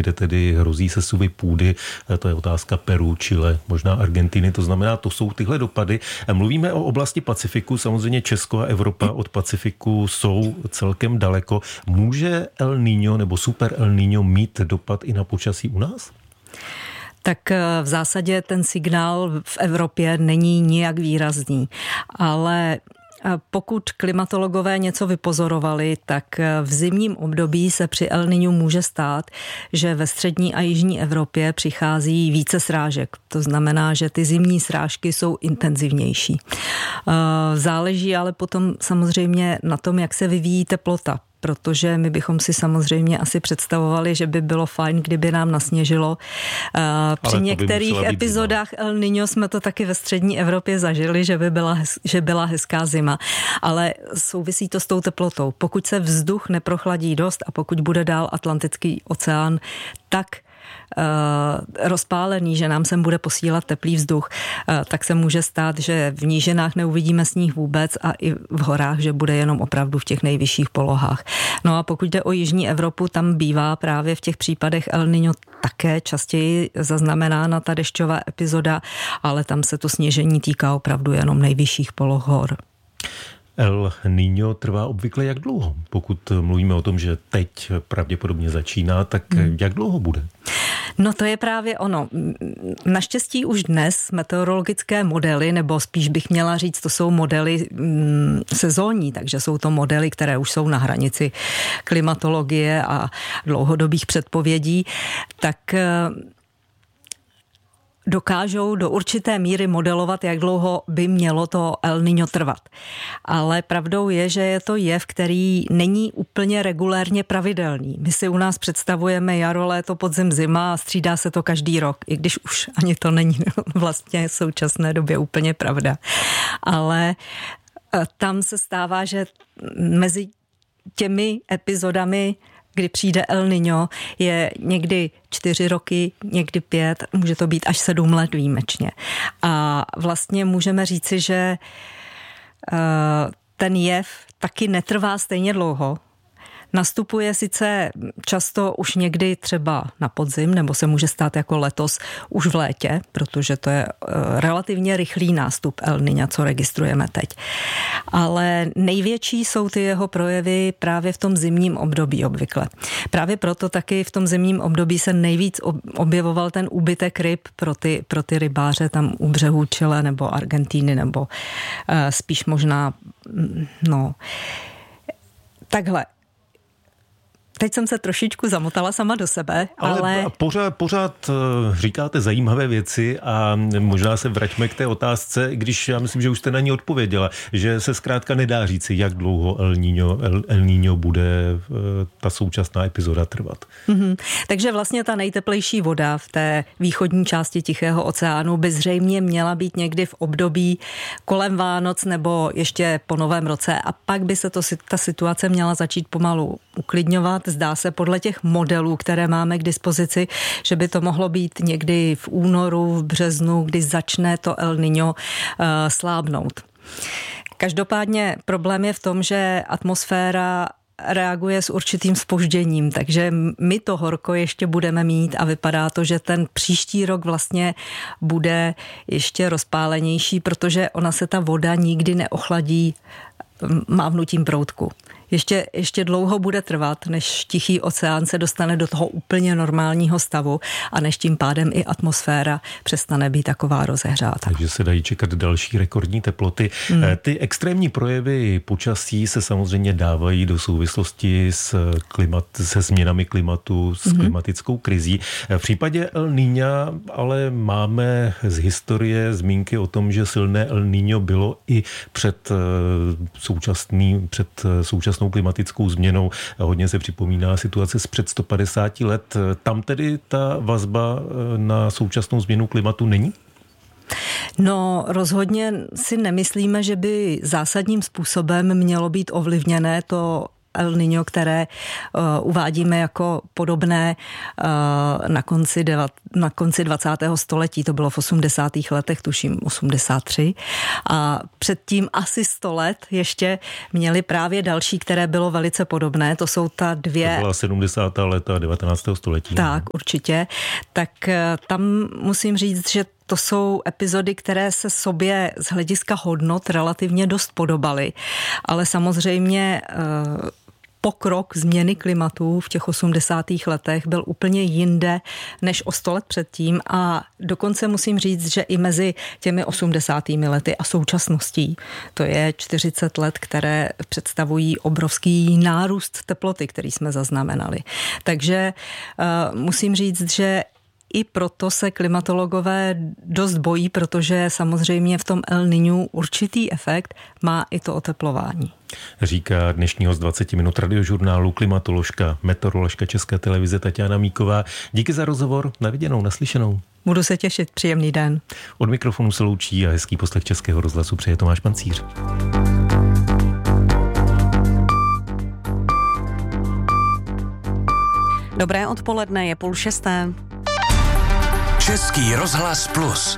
kde tedy hrozí sesuvy půdy. To je otázka Peru, Chile, možná Argentiny. To znamená, to jsou tyhle dopady. Mluvíme o oblasti Pacifiku. Samozřejmě Česko a Evropa od Pacifiku jsou celkem daleko. Může El Niño nebo super El Niño mít dopad i na počasí u nás? Tak v zásadě ten signál v Evropě není nijak výrazný, ale pokud klimatologové něco vypozorovali, tak v zimním období se při El Niñu může stát, že ve střední a jižní Evropě přichází více srážek. To znamená, že ty zimní srážky jsou intenzivnější. Záleží ale potom samozřejmě na tom, jak se vyvíjí teplota, protože my bychom si samozřejmě asi představovali, že by bylo fajn, kdyby nám nasněžilo. Při některých epizodách El Niño jsme to taky ve střední Evropě zažili, že byla hezká zima. Ale souvisí to s tou teplotou. Pokud se vzduch neprochladí dost a pokud bude dál Atlantický oceán tak rozpálený, že nám sem bude posílat teplý vzduch, tak se může stát, že v nížinách neuvidíme sníh vůbec a i v horách, že bude jenom opravdu v těch nejvyšších polohách. No a pokud jde o jižní Evropu, tam bývá právě v těch případech El Niño také častěji zaznamenána ta dešťová epizoda, ale tam se to sněžení týká opravdu jenom nejvyšších poloh hor. El Niño trvá obvykle jak dlouho? Pokud mluvíme o tom, že teď pravděpodobně začíná, tak jak dlouho bude? No to je právě ono. Naštěstí už dnes meteorologické modely, nebo spíš bych měla říct, to jsou modely sezónní, takže jsou to modely, které už jsou na hranici klimatologie a dlouhodobých předpovědí, tak dokážou do určité míry modelovat, jak dlouho by mělo to El Niño trvat. Ale pravdou je, že je to jev, který není úplně regulérně pravidelný. My si u nás představujeme jaro, léto, podzim, zima a střídá se to každý rok, i když už ani to není vlastně v současné době úplně pravda. Ale tam se stává, že mezi těmi epizodami, kdy přijde El Niño, je někdy 4 roky, někdy 5, může to být až 7 let výjimečně. A vlastně můžeme říci, že ten jev taky netrvá stejně dlouho. Nastupuje sice často už někdy třeba na podzim, nebo se může stát jako letos už v létě, protože to je relativně rychlý nástup El Niña, co registrujeme teď. Ale největší jsou ty jeho projevy právě v tom zimním období obvykle. Právě proto taky v tom zimním období se nejvíc objevoval ten úbytek ryb pro ty rybáře tam u břehů Chile nebo Argentíny, nebo spíš možná, takhle. Teď jsem se trošičku zamotala sama do sebe, ale... Pořád říkáte zajímavé věci a možná se vraťme k té otázce, když já myslím, že už jste na ní odpověděla, že se zkrátka nedá říci, jak dlouho El Niño bude ta současná epizoda trvat. Takže vlastně ta nejteplejší voda v té východní části Tichého oceánu by zřejmě měla být někdy v období kolem Vánoc nebo ještě po Novém roce a pak by se ta situace měla začít pomalu uklidňovat. Zdá se podle těch modelů, které máme k dispozici, že by to mohlo být někdy v únoru, v březnu, kdy začne to El Niño slábnout. Každopádně problém je v tom, že atmosféra reaguje s určitým zpožděním, takže my to horko ještě budeme mít a vypadá to, že ten příští rok vlastně bude ještě rozpálenější, protože ona se ta voda nikdy neochladí mávnutím proutku. Ještě dlouho bude trvat, než Tichý oceán se dostane do toho úplně normálního stavu a než tím pádem i atmosféra přestane být taková rozehřátá. Takže se dají čekat další rekordní teploty. Ty extrémní projevy počasí se samozřejmě dávají do souvislosti se změnami klimatu, s klimatickou krizí. V případě El Niña ale máme z historie zmínky o tom, že silné El Niño bylo i před současnou klimatickou změnou. Hodně se připomíná situace z před 150 let. Tam tedy ta vazba na současnou změnu klimatu není? No, rozhodně si nemyslíme, že by zásadním způsobem mělo být ovlivněné to El Niño, které uvádíme jako podobné na konci 20. století, to bylo v 80. letech, tuším 83. A předtím asi 100 let ještě měli právě další, které bylo velice podobné. To jsou ta dvě... To byla 70. leta 19. století. Tak, určitě. Tak tam musím říct, že to jsou epizody, které se sobě z hlediska hodnot relativně dost podobaly, ale samozřejmě pokrok změny klimatu v těch 80. letech byl úplně jinde než o 100 let předtím a dokonce musím říct, že i mezi těmi 80. lety a současností, to je 40 let, které představují obrovský nárůst teploty, který jsme zaznamenali. Takže musím říct, že i proto se klimatologové dost bojí, protože samozřejmě v tom El Niñu určitý efekt má i to oteplování. Říká dnešního z 20 minut radiožurnálu klimatoložka, meteoroložka České televize Tatiana Míková. Díky za rozhovor, na viděnou, naslyšenou. Budu se těšit, příjemný den. Od mikrofonu se loučí a hezký poslech Českého rozhlasu přeje Tomáš Pancíř. Dobré odpoledne, je 5:30. Český rozhlas Plus.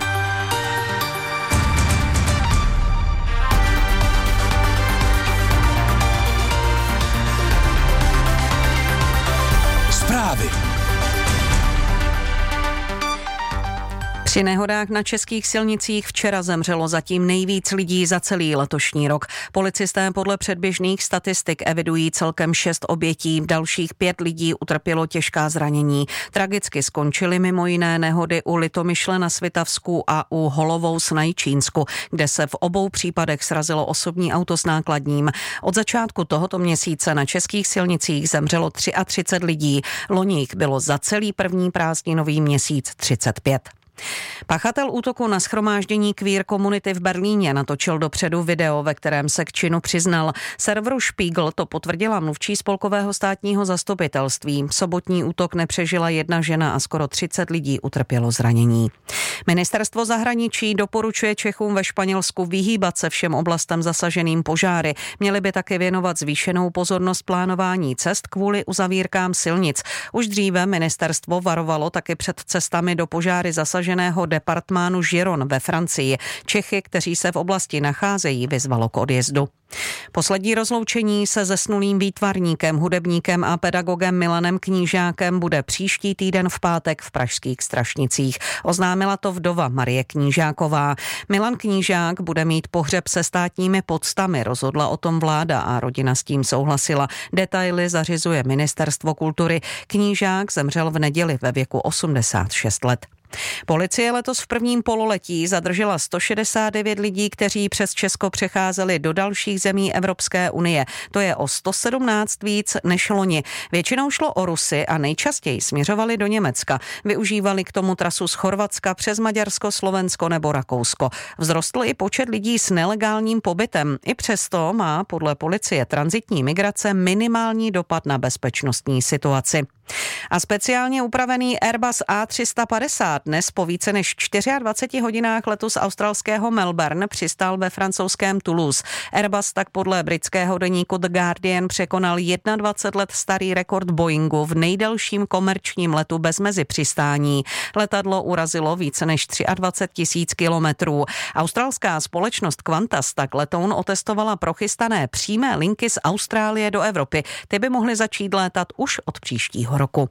Zprávy. Při nehodách na českých silnicích včera zemřelo zatím nejvíc lidí za celý letošní rok. Policisté podle předběžných statistik evidují celkem 6 obětí, dalších 5 lidí utrpělo těžká zranění. Tragicky skončily mimo jiné nehody u Litomyšle na Svitavsku a u Holovous na Jičínsku, kde se v obou případech srazilo osobní auto s nákladním. Od začátku tohoto měsíce na českých silnicích zemřelo 33 lidí, loni jich bylo za celý první prázdninový měsíc 35. Pachatel útoku na shromáždění queer komunity v Berlíně natočil dopředu video, ve kterém se k činu přiznal. Serveru Spiegel to potvrdila mluvčí spolkového státního zastupitelství. Sobotní útok nepřežila jedna žena a skoro 30 lidí utrpělo zranění. Ministerstvo zahraničí doporučuje Čechům ve Španělsku vyhýbat se všem oblastem zasaženým požáry. Měli by taky věnovat zvýšenou pozornost plánování cest kvůli uzavírkám silnic. Už dříve ministerstvo varovalo taky před cestami do požáry zasaženého departmánu Giron ve Francii. Čechy, kteří se v oblasti nacházejí, vyzvalo k odjezdu. Poslední rozloučení se zesnulým výtvarníkem, hudebníkem a pedagogem Milanem Knížákem bude příští týden v pátek v pražských Strašnicích. Oznámila to vdova Marie Knížáková. Milan Knížák bude mít pohřeb se státními poctami, rozhodla o tom vláda a rodina s tím souhlasila. Detaily zařizuje Ministerstvo kultury. Knížák zemřel v neděli ve věku 86 let. Policie letos v prvním pololetí zadržela 169 lidí, kteří přes Česko přecházeli do dalších zemí Evropské unie. To je o 117 víc než loni. Většinou šlo o Rusy a nejčastěji směřovali do Německa. Využívali k tomu trasu z Chorvatska přes Maďarsko, Slovensko nebo Rakousko. Vzrostl i počet lidí s nelegálním pobytem. I přesto má podle policie tranzitní migrace minimální dopad na bezpečnostní situaci. A speciálně upravený Airbus A350 dnes po více než 24 hodinách letu z australského Melbourne přistál ve francouzském Toulouse. Airbus tak podle britského deníku The Guardian překonal 21 let starý rekord Boeingu v nejdelším komerčním letu bez mezipřistání. Letadlo urazilo více než 23 000 kilometrů. Australská společnost Qantas tak letoun otestovala pro chystané přímé linky z Austrálie do Evropy. Ty by mohly začít létat už od příštího roku.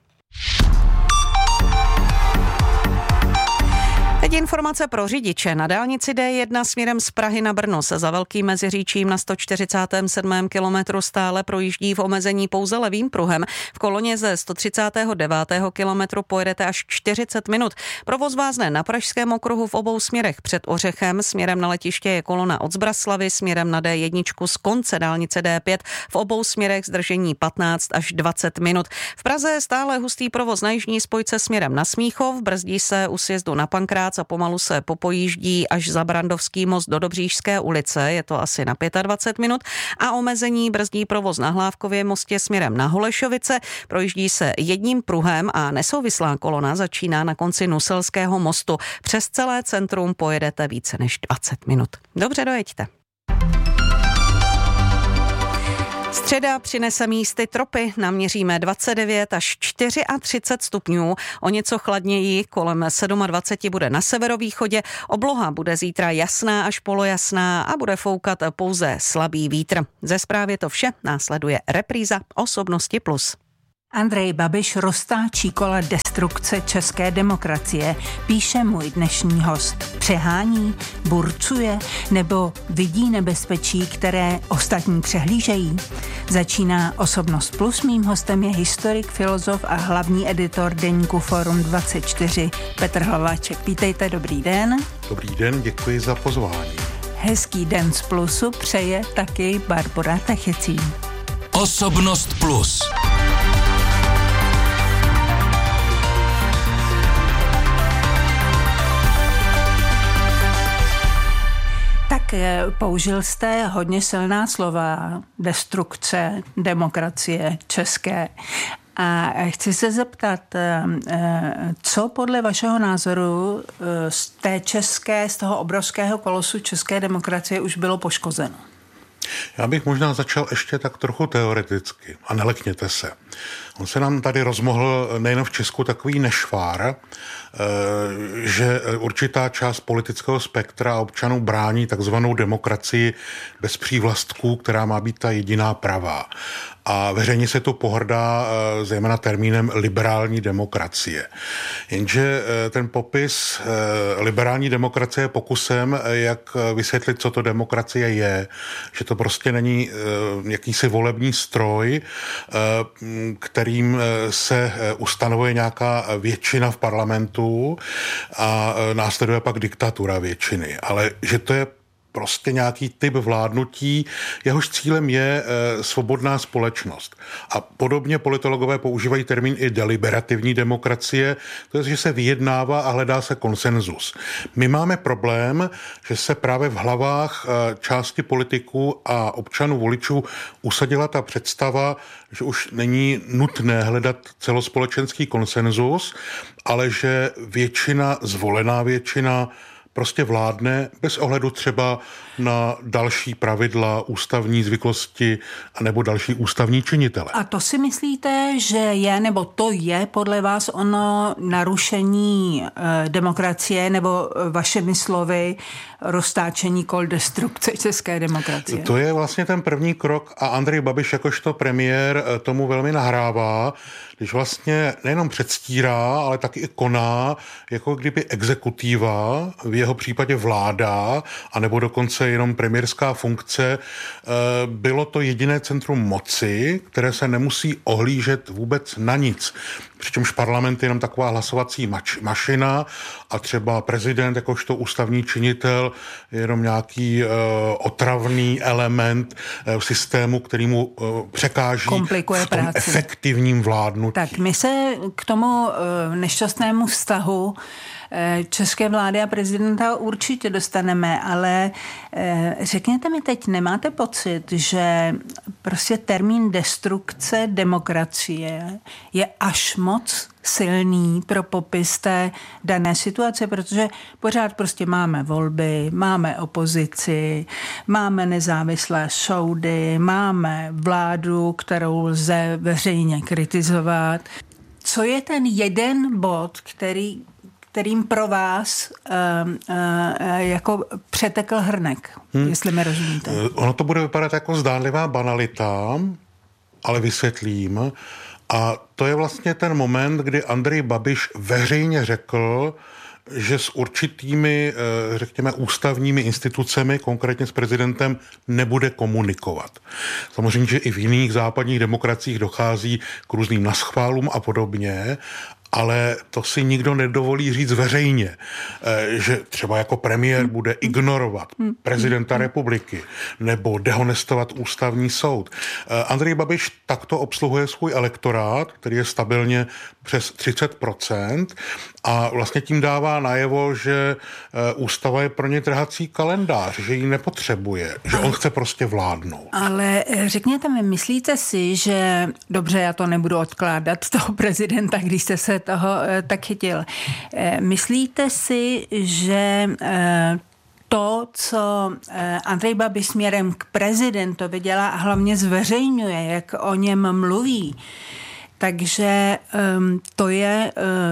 Teď informace pro řidiče. Na dálnici D1 směrem z Prahy na Brno se za Velkým Meziříčím na 147. kilometru stále projíždí v omezení pouze levým pruhem. V koloně ze 139. kilometru pojedete až 40 minut. Provoz vázne na Pražském okruhu v obou směrech. Před Ořechem směrem na letiště je kolona od Zbraslavy, směrem na D1 z konce dálnice D5. V obou směrech zdržení 15 až 20 minut. V Praze je stále hustý provoz na jižní spojce směrem na Smíchov, brzdí se u sjezdu na Pankrác a pomalu se popojíždí až za Brandovský most do Dobříšské ulice, je to asi na 25 minut a omezení brzdí provoz na Hlávkově mostě směrem na Holešovice, projíždí se jedním pruhem a nesouvislá kolona začíná na konci Nuselského mostu. Přes celé centrum pojedete více než 20 minut. Dobře, dojeďte. Středa přinese místy tropy, naměříme 29 až 34 stupňů, o něco chladněji, kolem 27 bude na severovýchodě, obloha bude zítra jasná až polojasná a bude foukat pouze slabý vítr. Ze zprávy to vše, následuje repríza Osobnosti plus. Andrej Babiš roztáčí kola destrukce české demokracie, píše můj dnešní host. Přehání, burcuje nebo vidí nebezpečí, které ostatní přehlížejí? Začíná Osobnost plus. Mým hostem je historik, filozof a hlavní editor deníku Forum 24 Petr Hlaváček. Vítejte, dobrý den. Dobrý den, děkuji za pozvání. Hezký den z plusu přeje taky Barbora Techecí. Osobnost plus. Tak použil jste hodně silná slova, destrukce demokracie české. A chci se zeptat, co podle vašeho názoru z toho obrovského kolosu české demokracie už bylo poškozeno? Já bych možná začal ještě tak trochu teoreticky a nelekněte se. On se nám tady rozmohl nejen v Česku takový nešvár, že určitá část politického spektra občanů brání takzvanou demokracii bez přívlastků, která má být ta jediná pravá. A veřejně se to pohrdá zejména termínem liberální demokracie. Jenže ten popis liberální demokracie je pokusem, jak vysvětlit, co to demokracie je. Že to prostě není jakýsi volební stroj, kterým se ustanovuje nějaká většina v parlamentu a následuje pak diktatura většiny. Ale že to je prostě nějaký typ vládnutí, jehož cílem je svobodná společnost. A podobně politologové používají termín i deliberativní demokracie, to je, že se vyjednává a hledá se konsenzus. My máme problém, že se právě v hlavách části politiků a občanů voličů usadila ta představa, že už není nutné hledat celospolečenský konsenzus, ale že většina, zvolená většina, prostě vládne bez ohledu třeba na další pravidla, ústavní zvyklosti nebo další ústavní činitele. A to si myslíte, že je, nebo to je podle vás ono narušení demokracie, nebo vašemi slovy roztáčení kol destrukce české demokracie? To je vlastně ten první krok a Andrej Babiš jakožto premiér tomu velmi nahrává, když vlastně nejenom předstírá, ale taky i koná, jako kdyby exekutiva, v jeho případě vláda, anebo dokonce jenom premiérská funkce, bylo to jediné centrum moci, které se nemusí ohlížet vůbec na nic. Přičemž parlament je jenom taková hlasovací mašina a třeba prezident jakožto ústavní činitel je jenom nějaký otravný element v systému, který mu překáží komplikuje v tom práci. Efektivním vládnutí. Tak my se k tomu nešťastnému vztahu české vlády a prezidenta určitě dostaneme, ale řekněte mi teď, nemáte pocit, že prostě termín destrukce demokracie je až moc silný pro popis té dané situace, protože pořád prostě máme volby, máme opozici, máme nezávislé soudy, máme vládu, kterou lze veřejně kritizovat. Co je ten jeden bod, kterým pro vás jako přetekl hrnek, jestli mi rozumíte? Ono to bude vypadat jako zdánlivá banalita, ale vysvětlím. A to je vlastně ten moment, kdy Andrej Babiš veřejně řekl, že s určitými, řekněme, ústavními institucemi, konkrétně s prezidentem, nebude komunikovat. Samozřejmě, že i v jiných západních demokraciích dochází k různým naschválům a podobně, ale to si nikdo nedovolí říct veřejně, že třeba jako premiér bude ignorovat prezidenta republiky nebo dehonestovat ústavní soud. Andrej Babiš takto obsluhuje svůj elektorát, který je stabilně přes 30% a vlastně tím dává najevo, že ústava je pro ně trhací kalendář, že ji nepotřebuje, že on chce prostě vládnout. Ale řekněte mi, myslíte si, že dobře, já to nebudu odkládat toho prezidenta, když jste se toho tak chytil. Myslíte si, že to, co Andrej Babiš směrem k prezidentovi dělá a hlavně zveřejňuje, jak o něm mluví, takže to je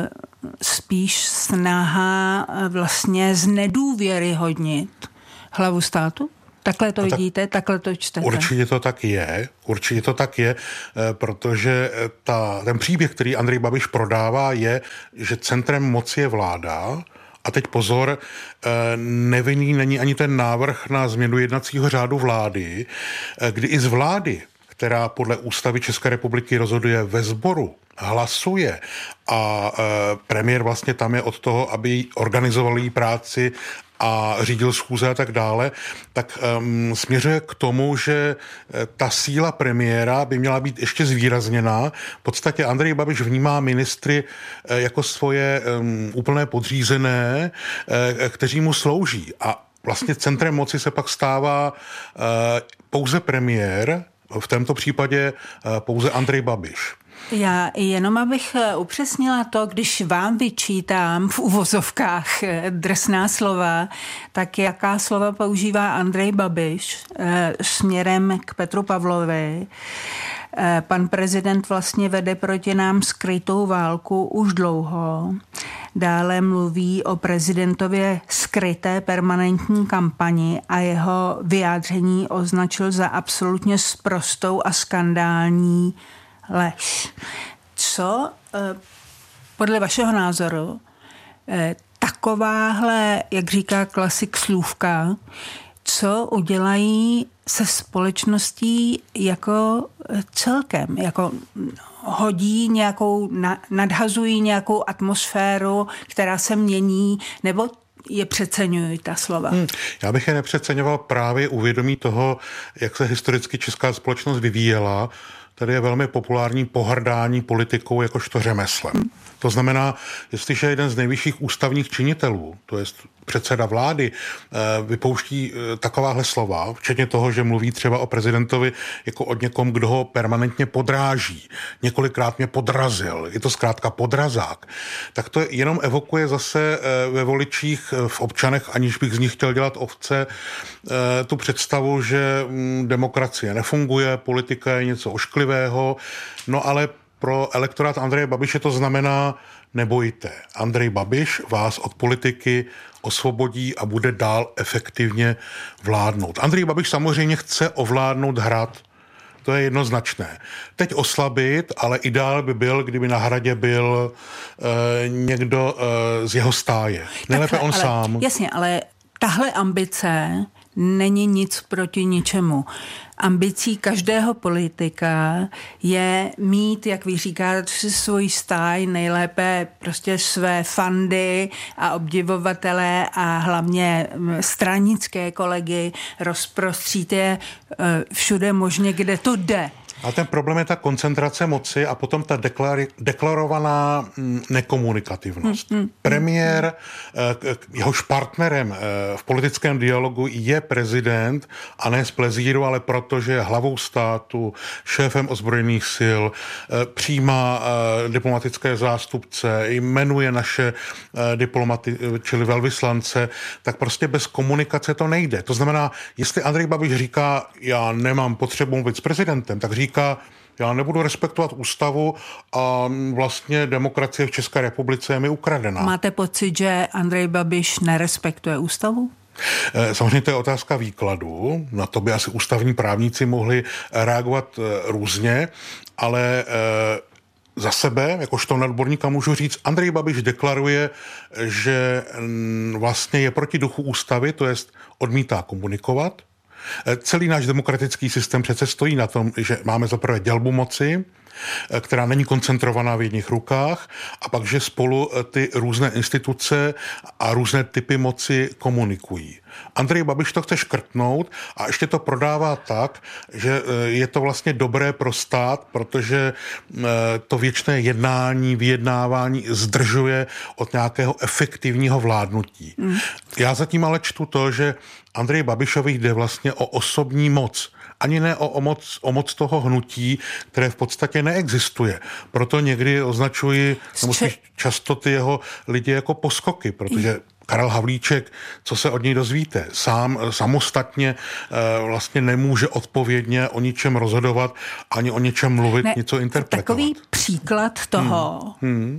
spíš snaha vlastně znedůvěryhodnit hlavu státu? Takhle to vidíte, takhle to čtete? Určitě to tak je, protože ten příběh, který Andrej Babiš prodává, je, že centrem moci je vláda. A teď pozor, nevinný není ani ten návrh na změnu jednacího řádu vlády, kdy i z vlády, která podle ústavy České republiky rozhoduje ve sboru, hlasuje a premiér vlastně tam je od toho, aby organizoval jí práci a řídil schůze a tak dále, tak směřuje k tomu, že ta síla premiéra by měla být ještě zvýrazněná. V podstatě Andrej Babiš vnímá ministry jako svoje úplné podřízené, kteří mu slouží. A vlastně centrem moci se pak stává pouze premiér, v tomto případě pouze Andrej Babiš. Já jenom abych upřesnila to, když vám vyčítám v uvozovkách drsná slova, tak jaká slova používá Andrej Babiš směrem k Petru Pavlovi. Pan prezident vlastně vede proti nám skrytou válku už dlouho. Dále mluví o prezidentově skryté permanentní kampani a jeho vyjádření označil za absolutně sprostou a skandální lež. Co podle vašeho názoru takováhle, jak říká klasik slůvka, co udělají se společností jako celkem, jako hodí nějakou, nadhazují nějakou atmosféru, která se mění, nebo je přeceňují ta slova? Já bych je nepřeceňoval právě u vědomí toho, jak se historicky česká společnost vyvíjela. Tady je velmi populární pohrdání politikou jakožto řemeslem. To znamená, jestliže jeden z nejvyšších ústavních činitelů, to je předseda vlády, vypouští takováhle slova, včetně toho, že mluví třeba o prezidentovi jako o někom, kdo ho permanentně podráží, několikrát mě podrazil, je to zkrátka podrazák, tak to jenom evokuje zase ve voličích, v občanech, aniž bych z nich chtěl dělat ovce, tu představu, že demokracie nefunguje, politika je něco ošklivého, no ale pro elektorát Andreje Babiše to znamená, nebojte, Andrej Babiš vás od politiky osvobodí a bude dál efektivně vládnout. Andrej Babiš samozřejmě chce ovládnout hrad, to je jednoznačné. Teď oslabit, ale ideál by byl, kdyby na hradě byl někdo z jeho stáje. Nejlépe on sám. Jasně, ale tahle ambice není nic proti ničemu. Ambicí každého politika je mít, jak vy říkáte, svůj stáj, nejlépe prostě své fandy a obdivovatele a hlavně stranické kolegy, rozprostřít je všude možně, kde to jde. A ten problém je ta koncentrace moci a potom ta deklarovaná nekomunikativnost. Premiér, jehož partnerem v politickém dialogu je prezident a ne z plezíru, ale protože je hlavou státu, šéfem ozbrojených sil, přijímá diplomatické zástupce, jmenuje naše diplomaty, čili velvyslance, tak prostě bez komunikace to nejde. To znamená, jestli Andrej Babiš říká, já nemám potřebu mluvit s prezidentem, tak říká, já nebudu respektovat ústavu a vlastně demokracie v České republice je mi ukradená. Máte pocit, že Andrej Babiš nerespektuje ústavu? Samozřejmě to je otázka výkladu, na to by asi ústavní právníci mohli reagovat různě, ale za sebe, jakožto nadborníka můžu říct, Andrej Babiš deklaruje, že vlastně je proti duchu ústavy, to jest odmítá komunikovat. Celý náš demokratický systém přece stojí na tom, že máme zaprvé dělbu moci, která není koncentrovaná v jedných rukách, a pak, že spolu ty různé instituce a různé typy moci komunikují. Andrej Babiš to chce škrtnout a ještě to prodává tak, že je to vlastně dobré pro stát, protože to věčné jednání, vyjednávání zdržuje od nějakého efektivního vládnutí. Já zatím ale čtu to, že Andrej Babišovi jde vlastně o osobní moc. Ani ne o moc toho hnutí, které v podstatě neexistuje. Proto někdy označuji často ty jeho lidi jako poskoky, protože Karel Havlíček, co se od něj dozvíte? Sám samostatně vlastně nemůže odpovědně o ničem rozhodovat, ani o něčem mluvit, něco interpretovat. Takový příklad toho,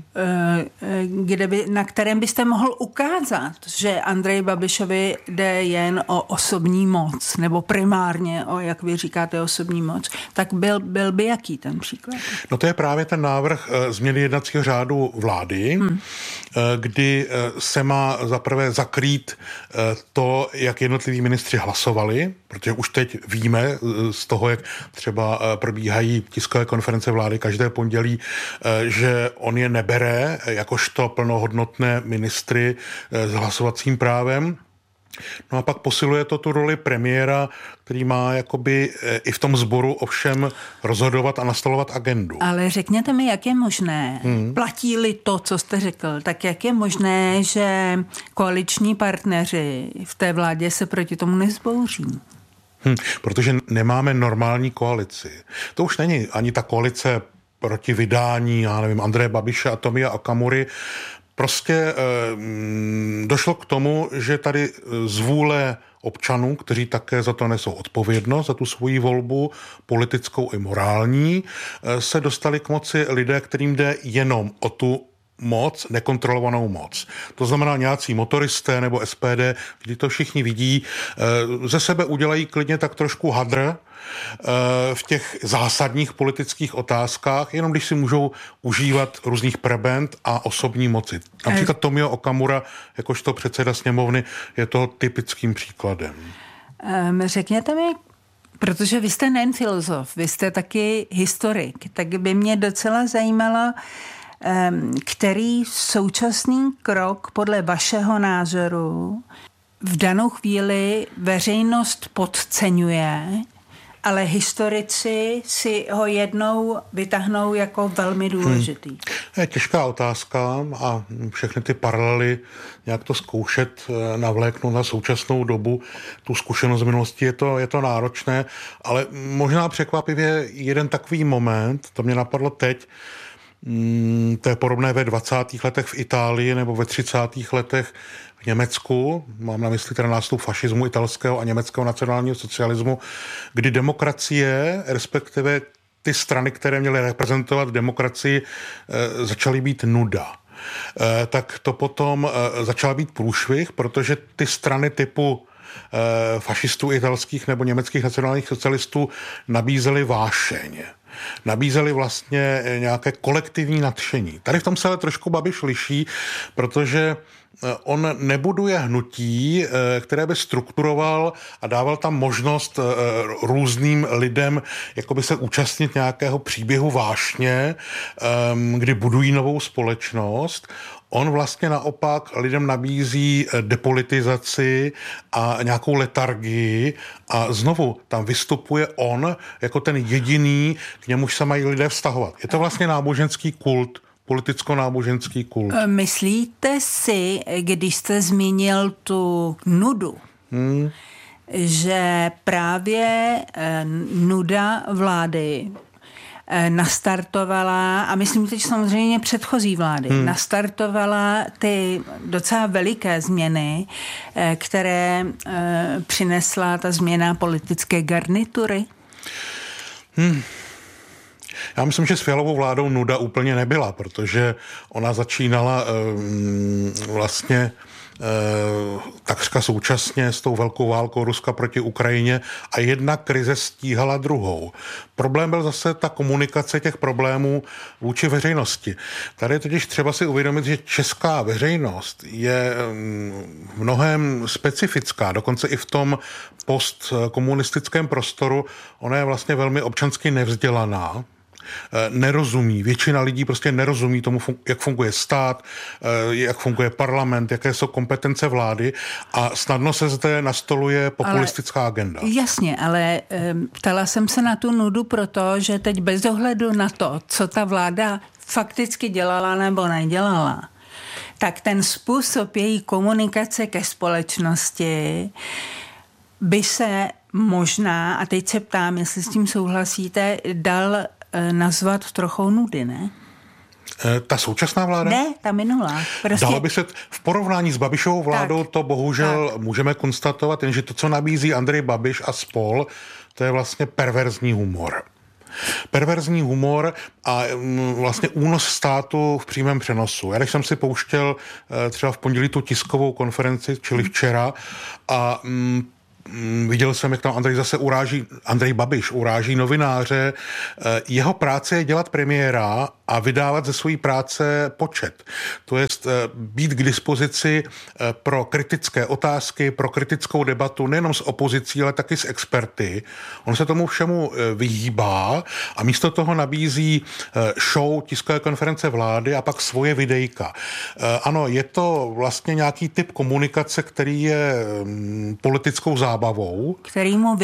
na kterém byste mohl ukázat, že Andreji Babišovi jde jen o osobní moc, nebo primárně o, jak vy říkáte, osobní moc, tak byl by jaký ten příklad? No to je právě ten návrh změny jednacího řádu vlády, kdy se má zaprvé zakrýt to, jak jednotliví ministři hlasovali, protože už teď víme z toho, jak třeba probíhají tiskové konference vlády každé pondělí, že on je nebere jakožto plnohodnotné ministry s hlasovacím právem. No a pak posiluje to tu roli premiéra, který má jakoby i v tom sboru ovšem rozhodovat a nastolovat agendu. Ale řekněte mi, jak je možné, platí-li to, co jste řekl, tak jak je možné, že koaliční partneři v té vládě se proti tomu nezbouří? Protože nemáme normální koalici. To už není ani ta koalice proti vydání, já nevím, Andreje Babiše a Tomia Okamury. Prostě došlo k tomu, že tady z vůle občanů, kteří také za to nesou odpovědnost, za tu svoji volbu, politickou i morální, se dostali k moci lidé, kterým jde jenom o tu moc, nekontrolovanou moc. To znamená nějací motoristé nebo SPD, kdy to všichni vidí, ze sebe udělají klidně tak trošku hadr v těch zásadních politických otázkách, jenom když si můžou užívat různých prebend a osobní moci. Například Tomio Okamura, jakožto předseda sněmovny, je to typickým příkladem. Řekněte mi, protože vy jste nejen filozof, vy jste taky historik, tak by mě docela zajímalo, který současný krok podle vašeho názoru v danou chvíli veřejnost podceňuje, ale historici si ho jednou vytáhnou jako velmi důležitý. Je těžká otázka a všechny ty paralely, nějak to zkoušet navléknout na současnou dobu, tu zkušenost z minulosti, je to náročné, ale možná překvapivě jeden takový moment, to mě napadlo teď, to je podobné ve 20. letech v Itálii nebo ve 30. letech v Německu, mám na mysli teda nástup fašismu italského a německého nacionálního socialismu, kdy demokracie, respektive ty strany, které měly reprezentovat demokracii, začaly být nuda. Tak to potom začala být průšvih, protože ty strany typu fašistů italských nebo německých nacionálních socialistů nabízely vášeň. Nabízeli vlastně nějaké kolektivní nadšení. Tady v tom se ale trošku Babiš liší, protože on nebuduje hnutí, které by strukturoval a dával tam možnost různým lidem jakoby se účastnit nějakého příběhu vášně, kdy budují novou společnost. On vlastně naopak lidem nabízí depolitizaci a nějakou letargii a znovu tam vystupuje on jako ten jediný, k němuž se mají lidé vztahovat. Je to vlastně náboženský kult, politicko-náboženský kult. Myslíte si, když jste zmínil tu nudu, že právě nuda vlády nastartovala, a myslím teď samozřejmě předchozí vlády, nastartovala ty docela veliké změny, které přinesla ta změna politické garnitury? Já myslím, že s Fialovou vládou nuda úplně nebyla, protože ona začínala vlastně takřka současně s tou velkou válkou Ruska proti Ukrajině a jedna krize stíhala druhou. Problém byl zase ta komunikace těch problémů vůči veřejnosti. Tady je totiž třeba si uvědomit, že česká veřejnost je mnohem specifická, dokonce i v tom postkomunistickém prostoru. Ona je vlastně velmi občansky nevzdělaná, nerozumí. Většina lidí prostě nerozumí tomu, jak funguje stát, jak funguje parlament, jaké jsou kompetence vlády a snadno se zde nastoluje populistická agenda. Jasně, ale ptala jsem se na tu nudu proto, že teď bez ohledu na to, co ta vláda fakticky dělala nebo nedělala, tak ten způsob její komunikace ke společnosti by se možná, a teď se ptám, jestli s tím souhlasíte, dal nazvat trochou nudy, ne? Ta současná vláda? Ne, ta minulá. Prostě... Dalo by se v porovnání s Babišovou vládou, tak, to bohužel můžeme konstatovat, jenže to, co nabízí Andrej Babiš a spol, to je vlastně perverzní humor. Perverzní humor a vlastně únos státu v přímém přenosu. Já když jsem si pouštěl třeba v pondělí tu tiskovou konferenci, čili včera, a viděl jsem, jak tam Andrej Babiš uráží novináře. Jeho práce je dělat premiéra a vydávat ze své práce počet. To je být k dispozici pro kritické otázky, pro kritickou debatu, nejenom s opozicí, ale taky s experty. On se tomu všemu vyhýbá a místo toho nabízí show tiskové konference vlády a pak svoje videjka. Ano, je to vlastně nějaký typ komunikace, který je politickou zábavou. Který mu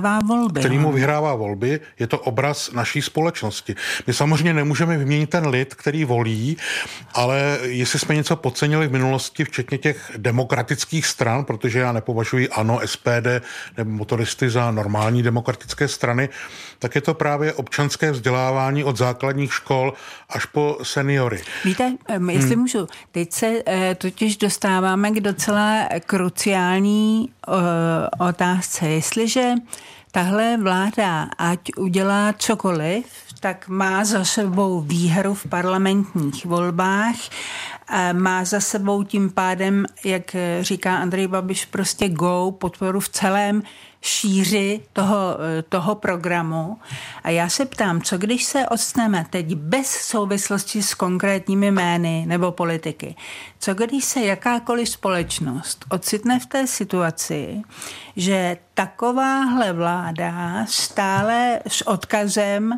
vyhrává volby. Je to obraz naší společnosti. My samozřejmě nemůžeme vyměnit ten lid, který volí, ale jestli jsme něco podcenili v minulosti, včetně těch demokratických stran, protože já nepovažuji ANO, SPD nebo motoristy za normální demokratické strany, tak je to právě občanské vzdělávání od základních škol až po seniory. Víte, jestli můžu, teď se totiž dostáváme k docela kruciální otázce. Jestliže tahle vláda, ať udělá cokoliv, tak má za sebou výhru v parlamentních volbách, má za sebou tím pádem, jak říká Andrej Babiš, prostě podporu v celém šíři toho programu. A já se ptám, co když se odstneme teď bez souvislosti s konkrétními jmény nebo politiky, co když se jakákoliv společnost ocitne v té situaci, že takováhle vláda stále s odkazem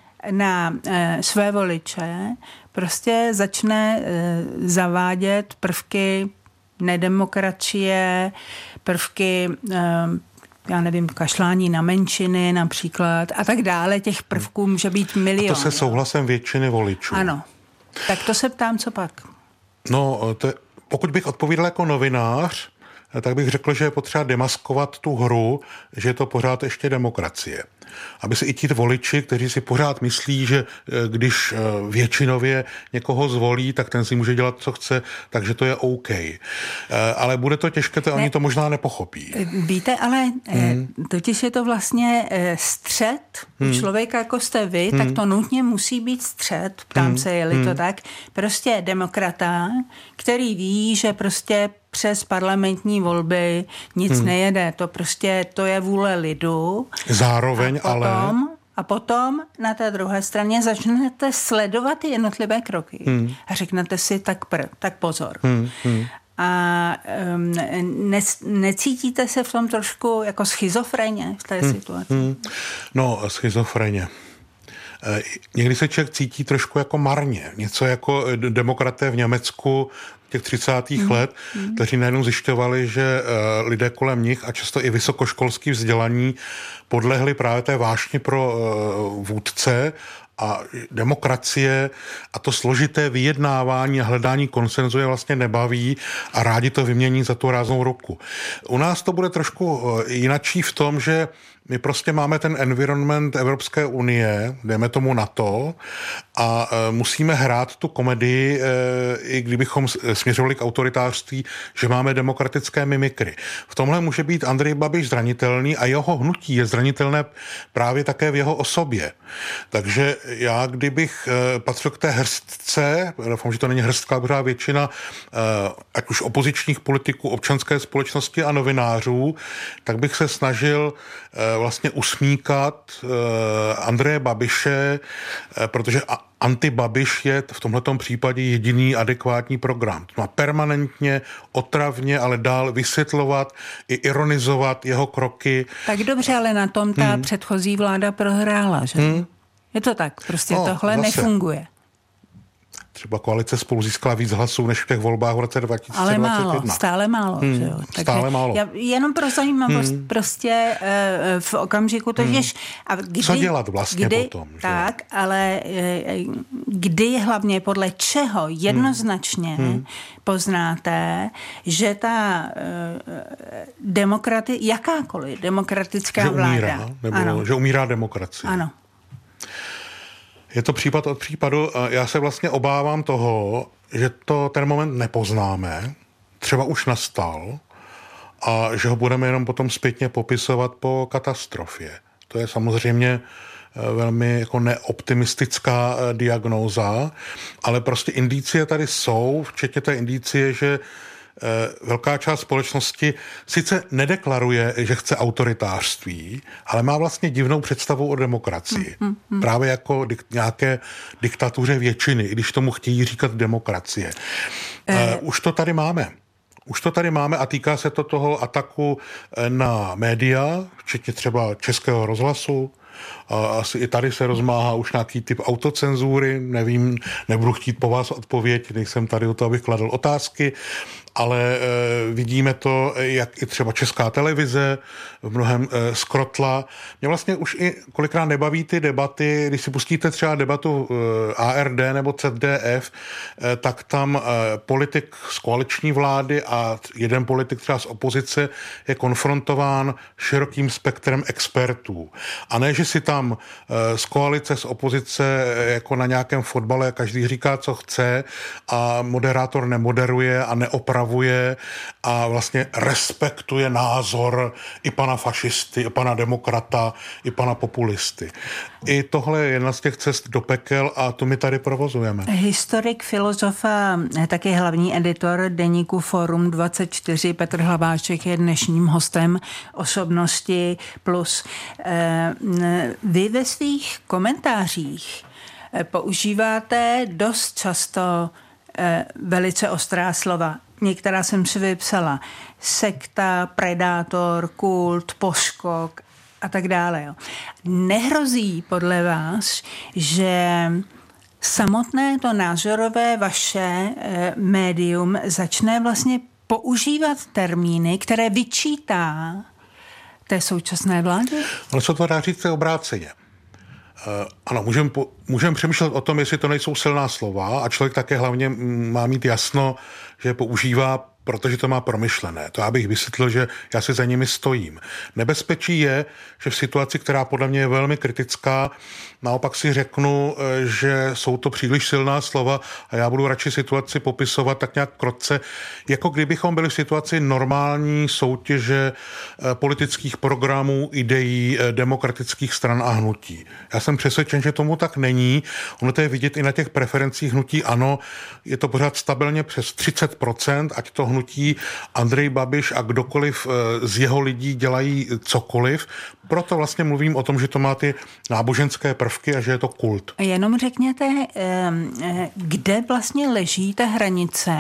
na své voliče prostě začne zavádět prvky nedemokracie, prvky já nevím, kašlání na menšiny například a tak dále. Těch prvků může být milion. A to se souhlasem většiny voličů. Ano. Tak to se ptám, co pak? No, pokud bych odpovídal jako novinář, tak bych řekl, že je potřeba demaskovat tu hru, že je to pořád ještě demokracie. Aby si i ti voliči, kteří si pořád myslí, že když většinově někoho zvolí, tak ten si může dělat, co chce, takže to je OK. Ale bude to těžké, oni to možná nepochopí. Víte, ale totiž je to vlastně střet u člověka, jako jste vy, tak to nutně musí být střet, ptám se, je-li to tak, prostě demokrata, který ví, že prostě přes parlamentní volby nic nejede. To prostě, to je vůle lidu. Zároveň A potom na té druhé straně začnete sledovat ty jednotlivé kroky. A řeknete si, tak pozor. A necítíte se v tom trošku jako schizofreně v té situaci? No, schizofreně. Někdy se člověk cítí trošku jako marně. Něco jako demokraté v Německu těch 30. let, kteří najednou zjišťovali, že lidé kolem nich a často i vysokoškolský vzdělaní podlehli právě té vášni pro vůdce a demokracie a to složité vyjednávání a hledání konsenzu je vlastně nebaví a rádi to vymění za tu ráznou ruku. U nás to bude trošku jinačí v tom, že my prostě máme ten environment Evropské unie, dejme tomu NATO, a musíme hrát tu komedii, i kdybychom směřovali k autoritářství, že máme demokratické mimikry. V tomhle může být Andrej Babiš zranitelný a jeho hnutí je zranitelné právě také v jeho osobě. Takže já, kdybych patřil k té hrstce, doufám, že to není hrstka, pořád většina, ať už opozičních politiků, občanské společnosti a novinářů, tak bych se snažil vlastně usmíkat Andreje Babiše, protože anti-Babiš je v tomhletom případě jediný adekvátní program. To má permanentně, otravně, ale dál vysvětlovat i ironizovat jeho kroky. Tak dobře, ale na tom ta předchozí vláda prohrála, že? Je to tak, prostě tohle nefunguje. Třeba koalice Spolu získala víc hlasů než v těch volbách v roce 2021. Ale málo, stále málo. Že jo? Stále málo. Jenom pro zajímavost prostě v okamžiku to jdeš. Co dělat vlastně potom? Že? Tak, ale kdy hlavně podle čeho jednoznačně poznáte, že ta jakákoliv demokratická vláda... Že umírá demokracie. Ano. Je to případ od případu. Já se vlastně obávám toho, že ten moment nepoznáme, třeba už nastal, a že ho budeme jenom potom zpětně popisovat po katastrofě. To je samozřejmě velmi jako neoptimistická diagnóza, ale prostě indicie tady jsou, včetně té indicie, že velká část společnosti sice nedeklaruje, že chce autoritářství, ale má vlastně divnou představu o demokracii. Právě jako nějaké diktatuře většiny, i když tomu chtějí říkat demokracie. Už to tady máme a týká se to toho ataku na média, včetně třeba Českého rozhlasu. A asi i tady se rozmáhá už nějaký typ autocenzury, nevím, nebudu chtít po vás odpověď, nejsem tady o to, abych kladl otázky, ale vidíme to, jak i třeba Česká televize v mnohem skrotla. Mě vlastně už i kolikrát nebaví ty debaty, když si pustíte třeba debatu ARD nebo ZDF, tak tam politik z koaliční vlády a jeden politik třeba z opozice je konfrontován širokým spektrem expertů. A ne, že si tam z koalice, z opozice jako na nějakém fotbale každý říká, co chce a moderátor nemoderuje a neopravuje a vlastně respektuje názor i pana fašisty, i pana demokrata, i pana populisty. I tohle je jedna z těch cest do pekel a to my tady provozujeme. Historik, filozof a taky hlavní editor deníku Forum 24 Petr Hlaváček je dnešním hostem Osobnosti plus. Vy ve svých komentářích používáte dost často velice ostrá slova. Některá jsem si vypsala. Sekta, predátor, kult, poskok a tak dále. Jo. Nehrozí podle vás, že samotné to názorové vaše médium začne vlastně používat termíny, které vyčítá té současné vládě? Ale co to dá říct obráceně? Ano, můžeme přemýšlet o tom, jestli to nejsou silná slova a člověk také hlavně má mít jasno, že je používá, protože to má promyšlené. To já bych vysvětlil, že já si za nimi stojím. Nebezpečí je, že v situaci, která podle mě je velmi kritická, naopak si řeknu, že jsou to příliš silná slova a já budu radši situaci popisovat tak nějak krotce, jako kdybychom byli v situaci normální soutěže politických programů, ideí demokratických stran a hnutí. Já jsem přesvědčen, že tomu tak není. Ono to je vidět i na těch preferencích hnutí ANO. Je to pořád stabilně přes 30%, ať to hnutí Andrej Babiš a kdokoliv z jeho lidí dělají cokoliv. Proto vlastně mluvím o tom, že to má ty náboženské prvky a že je to kult. Jenom řekněte, kde vlastně leží ta hranice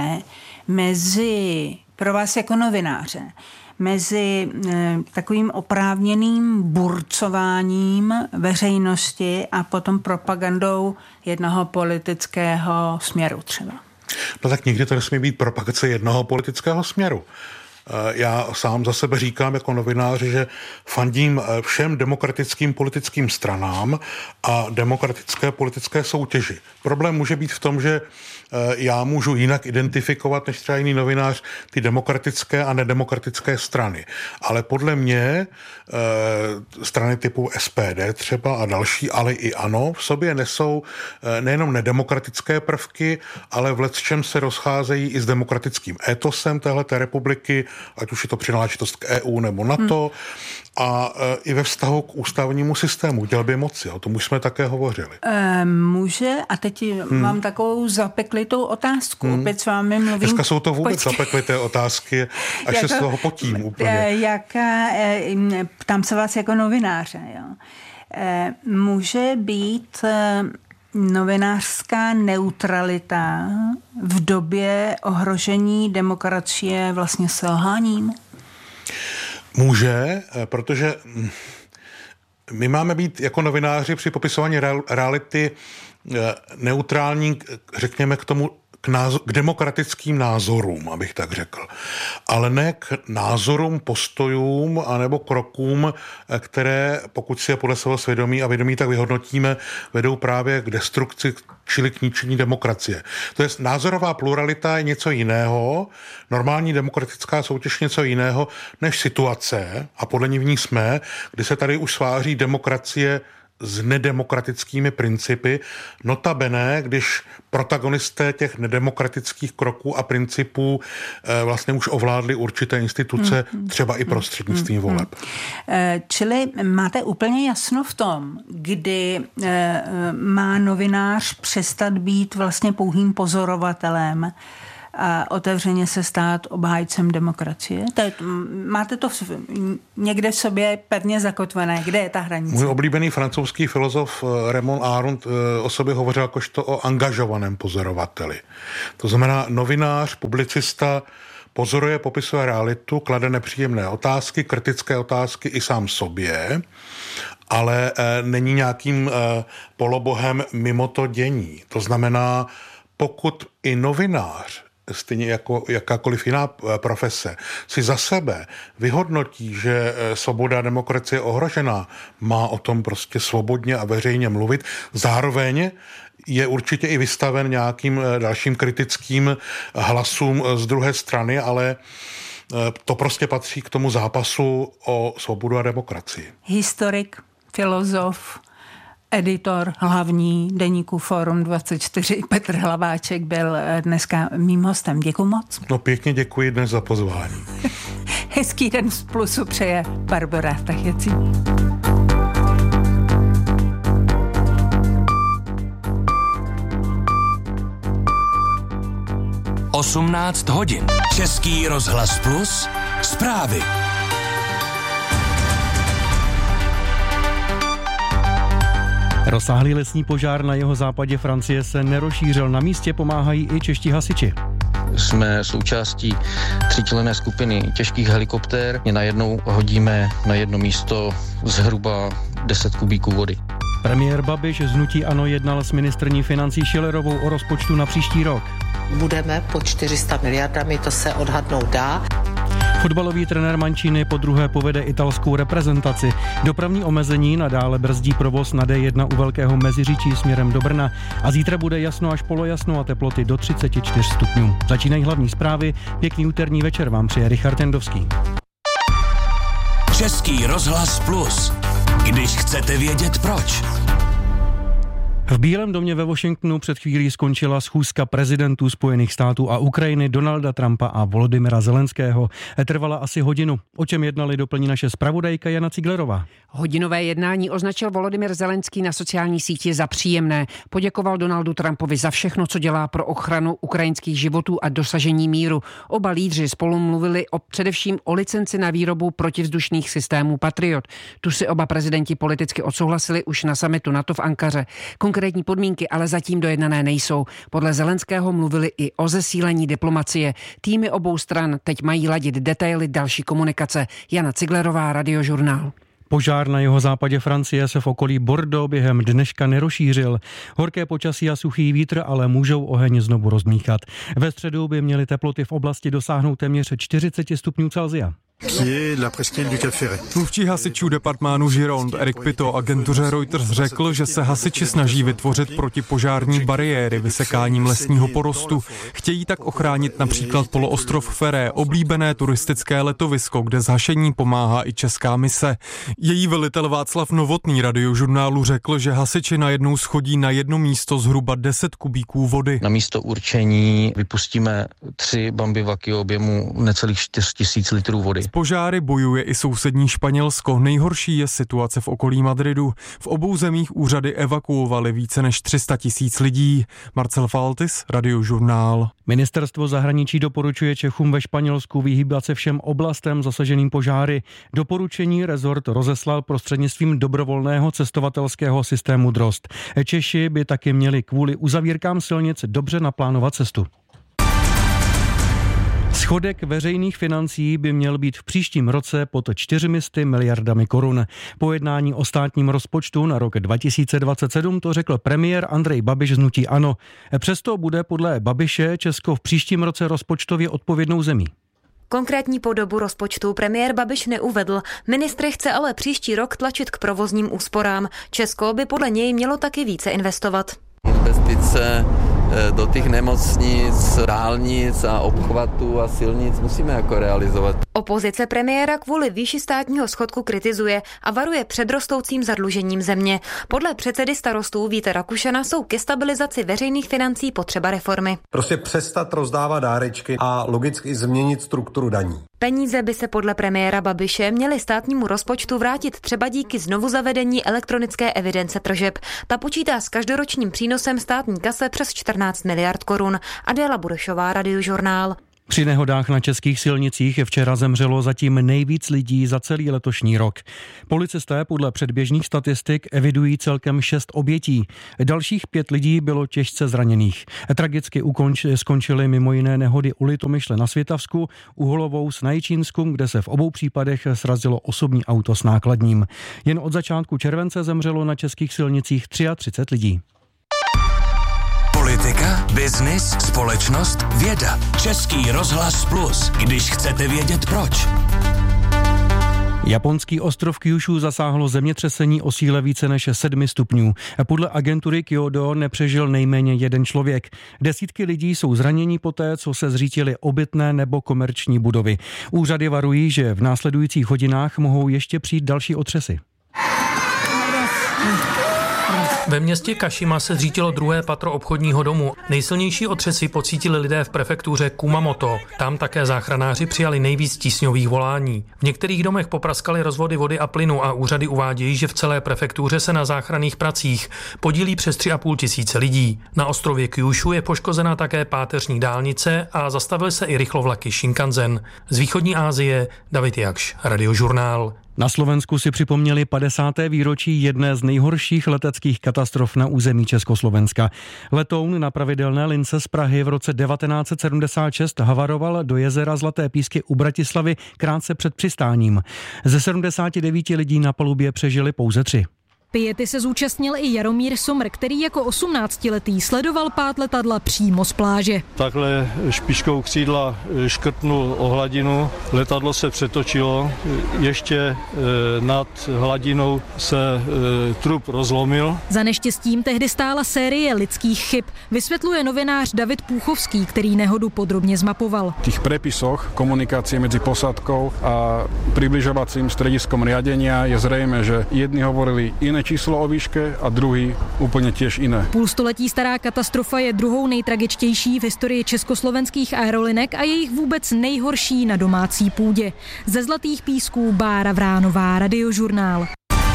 mezi, pro vás jako novináře, mezi takovým oprávněným burcováním veřejnosti a potom propagandou jednoho politického směru třeba? No tak nikdy to nesmí být propagace jednoho politického směru. Já sám za sebe říkám jako novinář, že fandím všem demokratickým politickým stranám a demokratické politické soutěži. Problém může být v tom, že já můžu jinak identifikovat než třeba jiný novinář ty demokratické a nedemokratické strany. Ale podle mě strany typu SPD třeba a další, ale i ANO v sobě nesou nejenom nedemokratické prvky, ale v lecčem se rozcházejí i s demokratickým etosem téhleté republiky, ať už je to přináležitost k EU nebo NATO, a i ve vztahu k ústavnímu systému, dělbě moci. O tom už jsme také hovořili. Může, a teď mám takovou zapeklitou otázku. Opět s vámi mluvím. Dneska jsou to vůbec zapeklité otázky, až se z toho potím úplně. Ptám se vás jako novináře. Jo. Může být novinářská neutralita v době ohrožení demokracie vlastně selháním? Může, protože my máme být jako novináři při popisování reality neutrální, řekněme, k demokratickým názorům, abych tak řekl. Ale ne k názorům, postojům anebo krokům, které, pokud si je podle svého svědomí a vědomí tak vyhodnotíme, vedou právě k destrukci, čili k ničení demokracie. To je názorová pluralita je něco jiného, normální demokratická soutěž něco jiného, než situace, a podle ní v ní jsme, kdy se tady už sváří demokracie s nedemokratickými principy, notabene, když protagonisté těch nedemokratických kroků a principů vlastně už ovládli určité instituce, třeba i prostřednictvím voleb. Čili máte úplně jasno v tom, kdy má novinář přestat být vlastně pouhým pozorovatelem a otevřeně se stát obhájcem demokracie? Máte to někde v sobě pevně zakotvené? Kde je ta hranice? Můj oblíbený francouzský filozof Raymond Aron o sobě hovořil jakožto o angažovaném pozorovateli. To znamená, novinář, publicista pozoruje, popisuje realitu, klade nepříjemné otázky, kritické otázky i sám sobě, ale není nějakým polobohem mimo to dění. To znamená, pokud i novinář, stejně jako jakákoliv jiná profese, si za sebe vyhodnotí, že svoboda a demokracie je ohrožená, má o tom prostě svobodně a veřejně mluvit. Zároveň je určitě i vystaven nějakým dalším kritickým hlasům z druhé strany, ale to prostě patří k tomu zápasu o svobodu a demokracii. Historik, filozof, editor hlavní deníku Forum 24 Petr Hlaváček byl dneska mým hostem. Děkuji moc. No pěkně děkuji dnes za pozvání. Hezký den z Plusu přeje Barbora Vtachecí. Osmnáct hodin. Český rozhlas Plus. Zprávy. Rozsáhlý lesní požár na jihozápadě Francie se nerozšířil. Na místě pomáhají i čeští hasiči. Jsme součástí 3členné skupiny těžkých helikoptér. Najednou hodíme na jedno místo zhruba 10 kubíků vody. Premiér Babiš z hnutí ANO jednal s ministryní financí Schillerovou o rozpočtu na příští rok. Budeme pod 400 miliardami, to se odhadnout dá. Fotbalový trenér Mancini podruhé povede italskou reprezentaci. Dopravní omezení nadále brzdí provoz na D1 u Velkého Meziříčí směrem do Brna a zítra bude jasno až polojasno a teploty do 34 stupňů. Začínají hlavní zprávy, pěkný úterní večer vám přeje Richard Jendovský. Český rozhlas Plus. Když chcete vědět proč. V Bílém domě ve Washingtonu před chvílí skončila schůzka prezidentů Spojených států a Ukrajiny Donalda Trumpa a Volodymyra Zelenského. Trvala asi hodinu. O čem jednali, doplní naše zpravodajka Jana Ciglerová. Hodinové jednání označil Volodymyr Zelenský na sociální síti za příjemné. Poděkoval Donaldu Trumpovi za všechno, co dělá pro ochranu ukrajinských životů a dosažení míru. Oba lídři spolu mluvili především o licenci na výrobu protivzdušných systémů Patriot. Tu si oba prezidenti politicky odsouhlasili už na summitu NATO v Ankaře. Konkrétní podmínky ale zatím dojednané nejsou. Podle Zelenského mluvili i o zesílení diplomacie. Týmy obou stran teď mají ladit detaily další komunikace. Jana Ciglerová, Radiožurnál. Požár na jihozápadě Francie se v okolí Bordeaux během dneška nerozšířil. Horké počasí a suchý vítr ale můžou oheň znovu rozmíchat. Ve středu by měly teploty v oblasti dosáhnout téměř 40 stupňů Celsia. Mluvčí hasičů departmánu Gironde Eric Pito agentuře Reuters řekl, že se hasiči snaží vytvořit protipožární bariéry vysekáním lesního porostu. Chtějí tak ochránit například poloostrov Ferré, oblíbené turistické letovisko, kde s hašením pomáhá i česká mise. Její velitel Václav Novotný Radiožurnálu řekl, že hasiči najednou schodí na jedno místo zhruba 10 kubíků vody. Na místo určení vypustíme 3 bambivaky objemu necelých 4 000 litrů vody. S požáry bojuje i sousední Španělsko. Nejhorší je situace v okolí Madridu. V obou zemích úřady evakuovaly více než 300 000 lidí. Marcel Faltis, Radiožurnál. Ministerstvo zahraničí doporučuje Čechům ve Španělsku vyhýbat se všem oblastem zasaženým požáry. Doporučení rezort rozeslal prostřednictvím dobrovolného cestovatelského systému Drozd. Češi by taky měli kvůli uzavírkám silnic dobře naplánovat cestu. Schodek veřejných financí by měl být v příštím roce pod 400 miliardami korun. Po jednání o státním rozpočtu na rok 2027 to řekl premiér Andrej Babiš z hnutí ANO. Přesto bude podle Babiše Česko v příštím roce rozpočtově odpovědnou zemí. Konkrétní podobu rozpočtu premiér Babiš neuvedl. Ministr chce ale příští rok tlačit k provozním úsporám. Česko by podle něj mělo taky více investovat. Investice do těch nemocnic, dálnic a obchvatů a silnic musíme jako realizovat. Opozice premiéra kvůli výši státního schodku kritizuje a varuje před rostoucím zadlužením země. Podle předsedy Starostů Víta Rakušana jsou ke stabilizaci veřejných financí potřeba reformy. Prostě přestat rozdávat dárečky a logicky změnit strukturu daní. Peníze by se podle premiéra Babiše měly státnímu rozpočtu vrátit třeba díky znovuzavedení elektronické evidence tržeb. Ta počítá s každoročním přínosem státní kase přes 14 miliard korun. Adéla Burešová, Radiožurnál. Při nehodách na českých silnicích včera zemřelo zatím nejvíc lidí za celý letošní rok. Policisté podle předběžných statistik evidují celkem 6 obětí. Dalších 5 lidí bylo těžce zraněných. Tragicky skončily mimo jiné nehody u Litomyšle na Svitavsku, u Holovous na Jičínsku, kde se v obou případech srazilo osobní auto s nákladním. Jen od začátku července zemřelo na českých silnicích 33 lidí. Politika, biznis, společnost, věda. Český rozhlas Plus, když chcete vědět proč. Japonský ostrov Kyushu zasáhlo zemětřesení o síle více než 7 stupňů. Podle agentury Kyodo nepřežil nejméně 1 člověk. Desítky lidí jsou zraněni poté, co se zřítily obytné nebo komerční budovy. Úřady varují, že v následujících hodinách mohou ještě přijít další otřesy. Ve městě Kašima se zřítilo 2. patro obchodního domu. Nejsilnější otřesy pocítili lidé v prefektuře Kumamoto. Tam také záchranáři přijali nejvíc tísňových volání. V některých domech popraskaly rozvody vody a plynu a úřady uvádějí, že v celé prefektuře se na záchranných pracích podílí přes 3,5 tisíce lidí. Na ostrově Kyushu je poškozena také páteřní dálnice a zastavily se i rychlovlaky Shinkansen. Z východní Asie David Jakš, Radiožurnál. Na Slovensku si připomněli 50. výročí jedné z nejhorších leteckých katastrof na území Československa. Letoun na pravidelné lince z Prahy v roce 1976 havaroval do jezera Zlaté Písky u Bratislavy krátce před přistáním. Ze 79 lidí na palubě přežili pouze 3. Piety se zúčastnil i Jaromír Somr, který jako 18letý sledoval pád letadla přímo z pláže. Takhle špičkou křídla škrtnul o hladinu, letadlo se přetočilo, ještě nad hladinou se trup rozlomil. Za neštěstím tehdy stála série lidských chyb, vysvětluje novinář David Púchovský, který nehodu podrobně zmapoval. V tých prepisoch komunikácie medzi posádkou a približovacím strediskom riadenia je zrejme, že jedni hovorili iné číslo o výške a druhý úplně těž jiné. Půlstoletí stará katastrofa je druhou nejtragičtější v historii československých aerolinek a jejich vůbec nejhorší na domácí půdě. Ze Zlatých Písků Bára Vránová, Radiožurnál.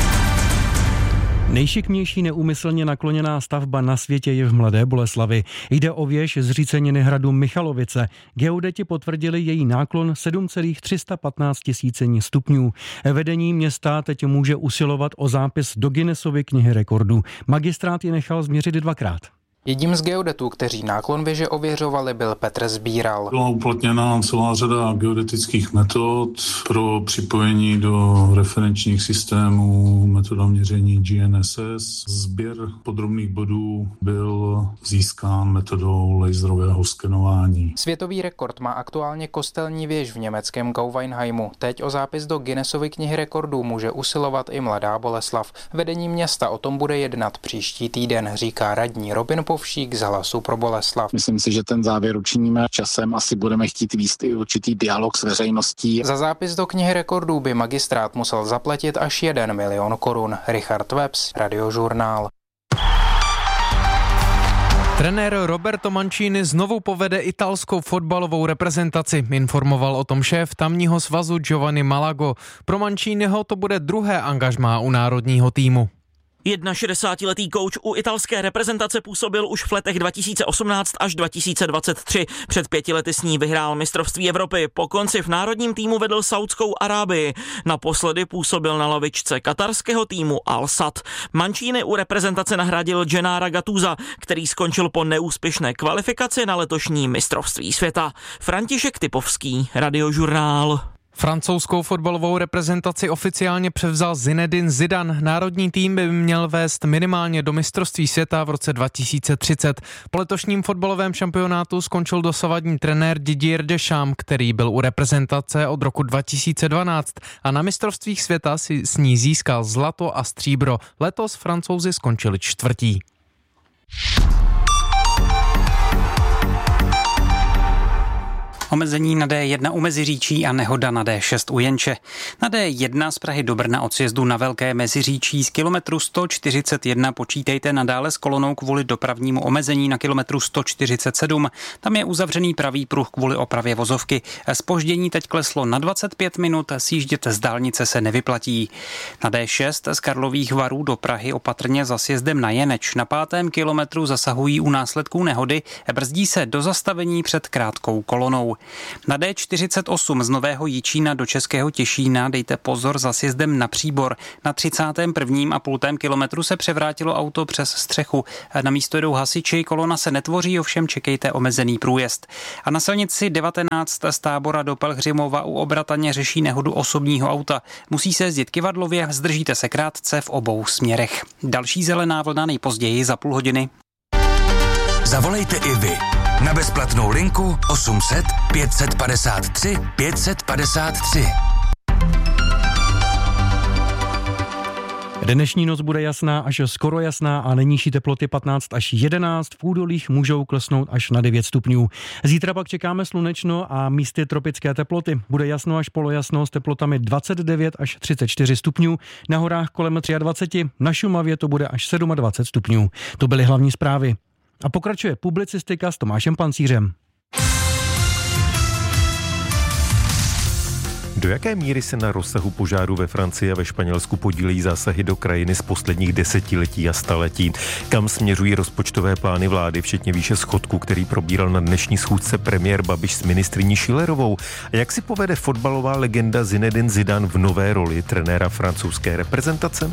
Nejšikmější neúmyslně nakloněná stavba na světě je v Mladé Boleslavi. Jde o věž zříceniny hradu Michalovice. Geodeti potvrdili její náklon 7,315 tisícení stupňů. Vedení města teď může usilovat o zápis do Guinnessovy knihy rekordů. Magistrát ji nechal změřit 2krát. Jedním z geodetů, kteří náklon věže ověřovali, byl Petr Sbíral. Byla uplatněna celá řada geodetických metod pro připojení do referenčních systémů, metoda měření GNSS. Sběr podrobných bodů byl získán metodou laserového skenování. Světový rekord má aktuálně kostelní věž v německém Gauweinheimu. Teď o zápis do Guinnessovy knihy rekordů může usilovat i Mladá Boleslav. Vedení města o tom bude jednat příští týden, říká radní Robin Povšík z Hlasu pro Boleslav. Myslím si, že ten závěr učiníme časem, asi budeme chtít vést i určitý dialog s veřejností. Za zápis do knihy rekordů by magistrát musel zaplatit až 1 milion korun. Richard Webs, Radiožurnál. Trenér Roberto Mancini znovu povede italskou fotbalovou reprezentaci, informoval o tom šéf tamního svazu Giovanni Malago. Pro Manciniho to bude druhé angažmá u národního týmu. 61letý kouč u italské reprezentace působil už v letech 2018 až 2023. Před 5 lety s ní vyhrál mistrovství Evropy. Po konci v národním týmu vedl Saudskou Arábii. Naposledy působil na lavičce katarského týmu Al-Sadd. Mancini u reprezentace nahradil Gennara Gattusa, který skončil po neúspěšné kvalifikaci na letošní mistrovství světa. František Typovský, Radiožurnál. Francouzskou fotbalovou reprezentaci oficiálně převzal Zinedine Zidane. Národní tým by měl vést minimálně do mistrovství světa v roce 2030. Po letošním fotbalovém šampionátu skončil dosavadní trenér Didier Deschamps, který byl u reprezentace od roku 2012 a na mistrovstvích světa si s ní získal zlato a stříbro. Letos Francouzi skončili 4. Omezení na D1 u Meziříčí a nehoda na D6 u Jenče. Na D1 z Prahy do Brna od sjezdu na Velké Meziříčí z kilometru 141 počítejte nadále s kolonou kvůli dopravnímu omezení na kilometru 147. Tam je uzavřený pravý pruh kvůli opravě vozovky. Zpoždění teď kleslo na 25 minut, sjíždět z dálnice se nevyplatí. Na D6 z Karlových Varů do Prahy opatrně za sjezdem na Jeneč. Na 5. kilometru zasahují u následků nehody, brzdí se do zastavení před krátkou kolonou. Na D48 z Nového Jičína do Českého Těšína dejte pozor za sjezdem na Příbor. Na 31,5 kilometru se převrátilo auto přes střechu. Na místo jdou hasiči, kolona se netvoří, ovšem čekejte omezený průjezd. A na silnici 19 z Tábora do Pelhřimova u Obrataně řeší nehodu osobního auta. Musí se jezdit kyvadlově, zdržíte se krátce v obou směrech. Další zelená vlna nejpozději za půl hodiny. Zavolejte i vy na bezplatnou linku 800 553 553. Dnešní noc bude jasná až skoro jasná a nejnižší teploty 15 až 11. V údolích můžou klesnout až na 9 stupňů. Zítra pak čekáme slunečno a místy tropické teploty. Bude jasno až polojasno s teplotami 29 až 34 stupňů. Na horách kolem 23, na Šumavě to bude až 27 stupňů. To byly hlavní zprávy. A pokračuje publicistika s Tomášem Pancířem. Do jaké míry se na rozsahu požáru ve Francii a ve Španělsku podílejí zásahy do krajiny z posledních desetiletí a staletí? Kam směřují rozpočtové plány vlády, včetně výše schodku, který probíral na dnešní schůzce premiér Babiš s ministryní Schillerovou? A jak si povede fotbalová legenda Zinedine Zidane v nové roli trenéra francouzské reprezentace?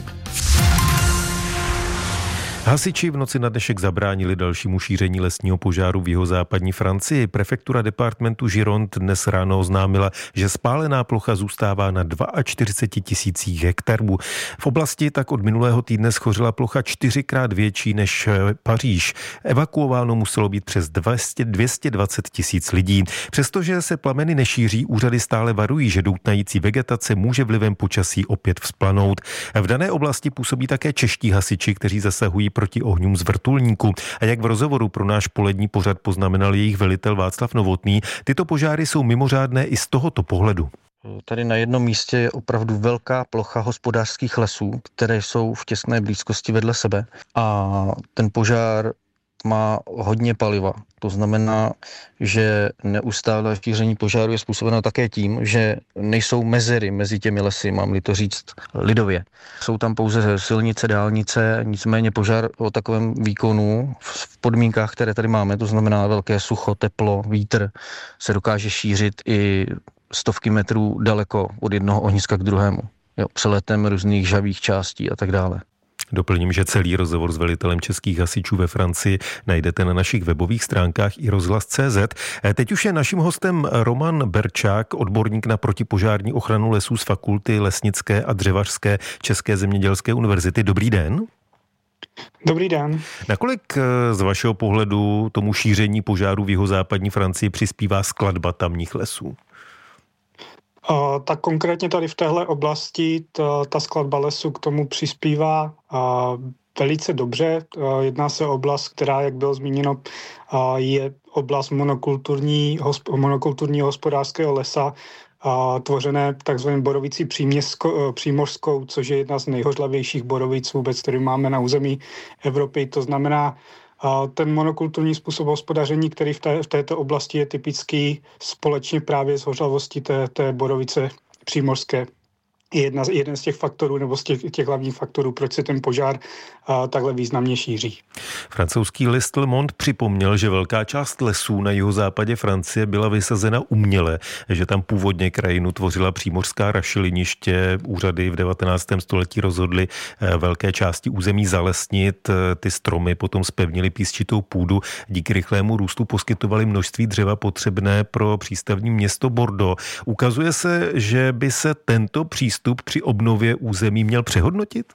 Hasiči v noci na dnešek zabránili dalšímu šíření lesního požáru v jihozápadní Francii. Prefektura departementu Gironde dnes ráno oznámila, že spálená plocha zůstává na 42 000 hektarů. V oblasti tak od minulého týdne schořila plocha 4krát větší než Paříž. Evakuováno muselo být přes 220 000 lidí. Přestože se plameny nešíří, úřady stále varují, že doutnající vegetace může vlivem počasí opět vzplanout. V dané oblasti působí také čeští hasiči, kteří zasahují proti ohňům z vrtulníku. A jak v rozhovoru pro náš polední pořad poznamenal jejich velitel Václav Novotný, tyto požáry jsou mimořádné i z tohoto pohledu. Tady na jednom místě je opravdu velká plocha hospodářských lesů, které jsou v těsné blízkosti vedle sebe. A ten požár má hodně paliva. To znamená, že neustálé šíření požáru je způsobeno také tím, že nejsou mezery mezi těmi lesy, mám-li to říct lidově. Jsou tam pouze silnice, dálnice, nicméně požár o takovém výkonu v podmínkách, které tady máme, to znamená velké sucho, teplo, vítr, se dokáže šířit i stovky metrů daleko od jednoho ohniska k druhému. Přeletem různých žavých částí a tak dále. Doplním, že celý rozhovor s velitelem českých hasičů ve Francii najdete na našich webových stránkách i rozhlas.cz. Teď už je naším hostem Roman Berčák, odborník na protipožární ochranu lesů z Fakulty lesnické a dřevařské České zemědělské univerzity. Dobrý den. Dobrý den. Nakolik z vašeho pohledu tomu šíření požáru v jihozápadní Francii přispívá skladba tamních lesů? Tak konkrétně tady v téhle oblasti ta skladba lesu k tomu přispívá velice dobře. Jedná se o oblast, která, jak bylo zmíněno, je oblast monokulturního hospodářského lesa, tvořené takzvaným borovicí přímořskou, což je jedna z nejhořlavějších borovic vůbec, který máme na území Evropy. To znamená, ten monokulturní způsob hospodaření, který v této oblasti je typický společně právě s hořlavostí té borovice přímořské, je jeden z těch faktorů, nebo z těch hlavních faktorů, proč se ten požár takhle významně šíří. Francouzský list Le Monde připomněl, že velká část lesů na jihozápadě Francie byla vysazena uměle, že tam původně krajinu tvořila přímořská rašeliniště. Úřady v 19. století rozhodly velké části území zalesnit. Ty stromy potom zpevnily písčitou půdu. Díky rychlému růstu poskytovaly množství dřeva potřebné pro přístavní město Bordeaux. Ukazuje se, že by se tento přístup při obnově území měl přehodnotit?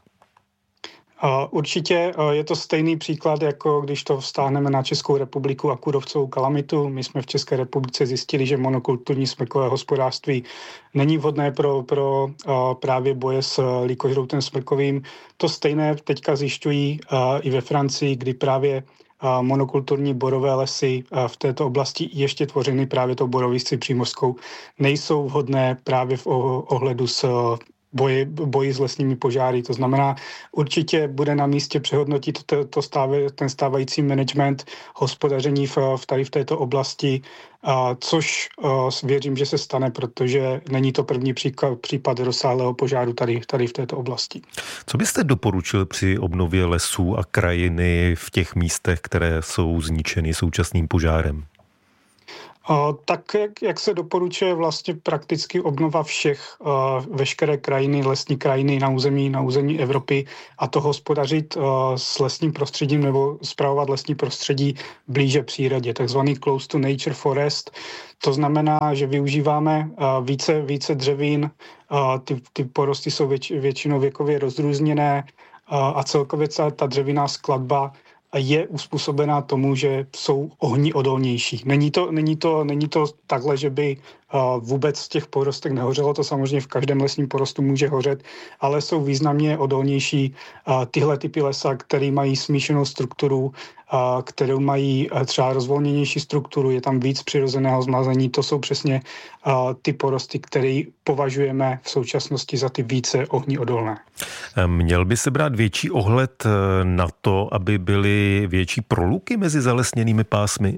Určitě je to stejný příklad, jako když to vztáhneme na Českou republiku a kůrovcovou kalamitu. My jsme v České republice zjistili, že monokulturní smrkové hospodářství není vhodné pro právě boje s líkožroutem smrkovým. To stejné teďka zjišťují i ve Francii, kdy právě monokulturní borové lesy v této oblasti ještě tvořeny právě tou borovicí přímořskou ten vhodné právě v ohledu s boji s lesními požáry. To znamená, určitě bude na místě přehodnotit ten stávající management hospodaření v této oblasti, což věřím, že se stane, protože není to první případ rozsáhlého požáru tady v této oblasti. Co byste doporučil při obnově lesů a krajiny v těch místech, které jsou zničeny současným požárem? Tak, jak se doporučuje vlastně prakticky obnova veškeré krajiny, lesní krajiny na území Evropy a to hospodařit s lesním prostředím nebo spravovat lesní prostředí blíže přírodě, takzvaný close to nature forest. To znamená, že využíváme více dřevín, ty porosty jsou většinou věkově rozrůzněné a celkově ta dřevinná skladba je uspůsobená tomu, že jsou ohni odolnější. Není to takhle, že by vůbec v těch porostech nehořelo, to samozřejmě v každém lesním porostu může hořet, ale jsou významně odolnější tyhle typy lesa, které mají smíšenou strukturu, kterou mají třeba rozvolněnější strukturu, je tam víc přirozeného zmazení, to jsou přesně ty porosty, které považujeme v současnosti za ty více ohni odolné. Měl by se brát větší ohled na to, aby byly větší proluky mezi zalesněnými pásmy?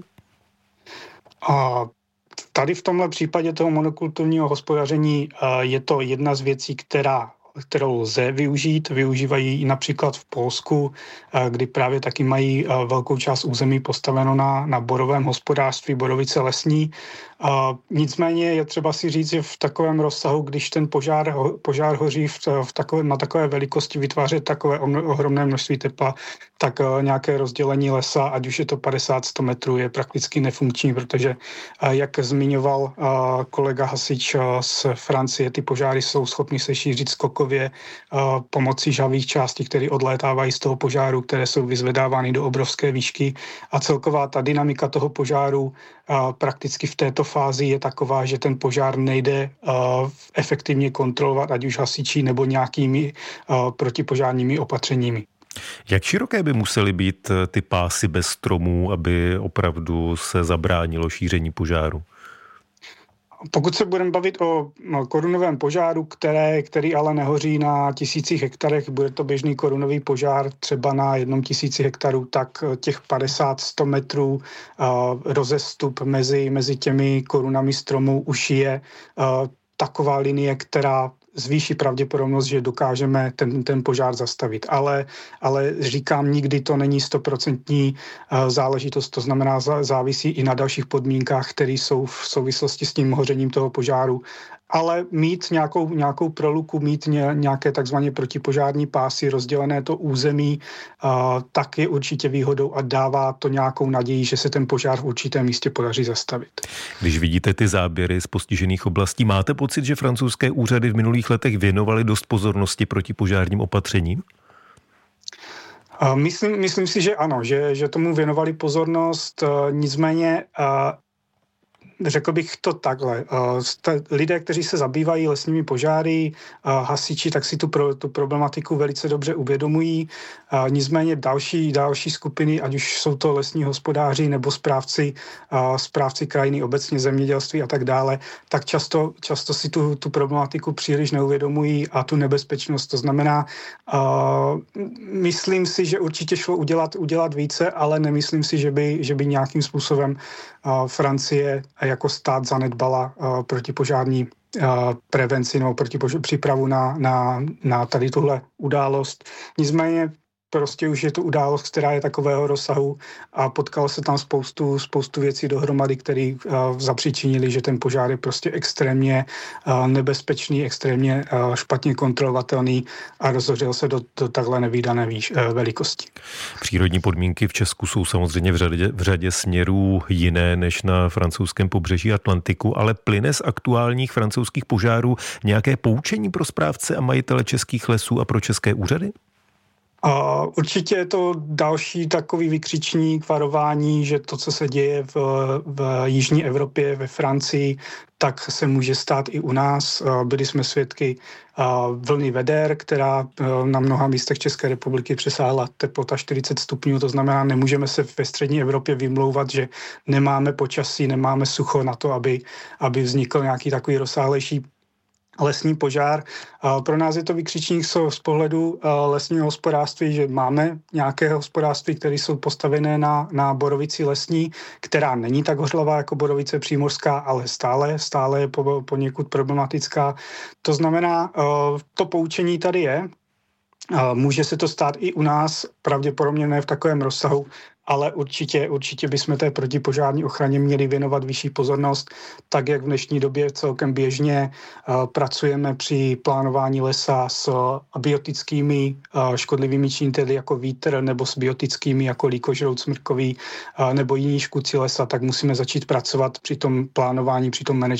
Tady v tomhle případě toho monokulturního hospodaření je to jedna z věcí, kterou lze využít. Využívají i například v Polsku, kdy právě taky mají velkou část území postaveno na borovém hospodářství, borovice lesní. Nicméně je třeba si říct, že v takovém rozsahu, když ten požár hoří na takové velikosti, vytvářet takové ohromné množství tepla, tak nějaké rozdělení lesa, ať už je to 50-100 metrů, je prakticky nefunkční, protože jak zmiňoval kolega hasič z Francie, ty požáry jsou schopny se šířit skokově pomocí žhavých částí, které odlétávají z toho požáru, které jsou vyzvedávány do obrovské výšky a celková ta dynamika toho požáru prakticky v této fázi je taková, že ten požár nejde efektivně kontrolovat, ať už hasiči nebo nějakými protipožárními opatřeními. Jak široké by musely být ty pásy bez stromů, aby opravdu se zabránilo šíření požáru? Pokud se budeme bavit o korunovém požáru, který ale nehoří na tisících hektarech, bude to běžný korunový požár třeba na 1000 hektarů, tak těch 50-100 metrů rozestup mezi těmi korunami stromů už je taková linie, která zvýší pravděpodobnost, že dokážeme ten požár zastavit. Ale říkám, nikdy to není 100% záležitost, to znamená závisí i na dalších podmínkách, které jsou v souvislosti s tím hořením toho požáru. Ale mít nějakou proluku, mít nějaké takzvané protipožární pásy, rozdělené to území, tak je určitě výhodou a dává to nějakou naději, že se ten požár v určitém místě podaří zastavit. Když vidíte ty záběry z postižených oblastí, máte pocit, že francouzské úřady v minulých letech věnovaly dost pozornosti protipožárním opatřením? Myslím si, že ano, že tomu věnovali pozornost, nicméně řekl bych to takhle. Lidé, kteří se zabývají lesními požáry, hasiči, tak si tu problematiku velice dobře uvědomují. Nicméně další skupiny, ať už jsou to lesní hospodáři nebo správci krajiny, obecně zemědělství a tak dále, tak často si tu problematiku příliš neuvědomují a tu nebezpečnost. To znamená, myslím si, že určitě šlo udělat více, ale nemyslím si, že by nějakým způsobem Francie jako stát zanedbala protipožární prevenci nebo přípravu na tady tuhle událost. Nicméně prostě už je to událost, která je takového rozsahu a potkalo se tam spoustu věcí dohromady, které zapříčinili, že ten požár je prostě extrémně nebezpečný, extrémně špatně kontrolovatelný a rozhořel se do takhle nevídané velikosti. Přírodní podmínky v Česku jsou samozřejmě v řadě směrů jiné než na francouzském pobřeží Atlantiku, ale plyne z aktuálních francouzských požárů nějaké poučení pro správce a majitele českých lesů a pro české úřady? Určitě je to další takový vykřičník, varování, že to, co se děje v jižní Evropě, ve Francii, tak se může stát i u nás. Byli jsme svědky vlny veder, která na mnoha místech České republiky přesáhla teplota 40 stupňů, to znamená, nemůžeme se ve střední Evropě vymlouvat, že nemáme počasí, nemáme sucho na to, aby vznikl nějaký takový rozsáhlejší lesní požár. Pro nás je to vykřičník z pohledu lesního hospodářství, že máme nějaké hospodářství, které jsou postavené na borovici lesní, která není tak hořlavá jako borovice přímořská, ale stále je poněkud problematická. To znamená, to poučení tady je. Může se to stát i u nás, pravděpodobně ne v takovém rozsahu, ale určitě bychom té protipožární ochraně měli věnovat vyšší pozornost, tak jak v dnešní době celkem běžně pracujeme při plánování lesa s abiotickými škodlivými činiteli jako vítr nebo s biotickými jako líkožrout smrkový nebo jiní škůdci lesa, tak musíme začít pracovat při tom plánování, při tom managementu